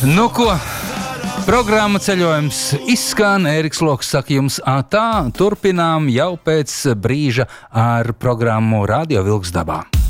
Nu ko, programma ceļojums izskan, Ēriks Loks saka jums tā, turpinām jau pēc brīža ar programmu Radio Vilksdabā.